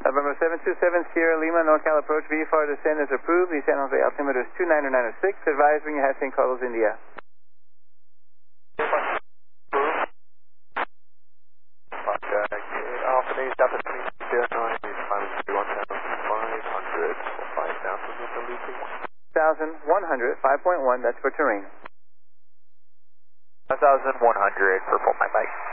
November 727 Sierra Lima, NorCal approach, VFR descent is approved. The San Jose altimeter is 29906. Advise when you have St. Carlos, India. Alpha Day, stop at 2209, final 1,500, 1,100, 5.1, that's for terrain. 1,100 for full my bike.